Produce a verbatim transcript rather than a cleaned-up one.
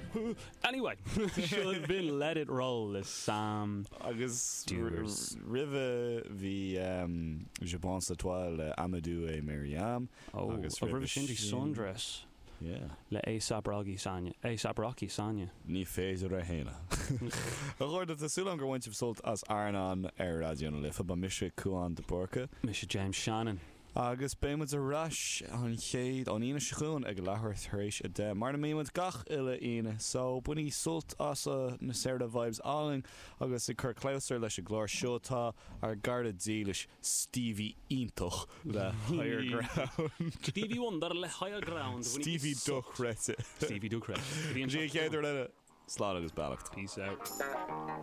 Anyway, should been Let It Roll is Sam agus Dewars. rive hí um, je pense toile Amadou et Miriam Oh, agus a rive shindy sundress yeah. Le A$AP Rocky Sanya A$AP Rocky Sanya Ní féidir a héna a chuir dat asúlan gur bhaint solt as Arnan ar radio na lifa ba misise cuaán de Borca Mister James Shannon agus béimiid a ras an chéad an ine siún ag lethir éis a de mar na míimiid gach ile ine so buí sult as a na Sarda vibes áling agus i chur cléir leis a glór seotá ar garda dílis Stevie Intoch le higher ground Stevie Wonder le higher ground Stevie Duch rete Stevie Duch rete Dí chéidir le slá agus bailach Peace out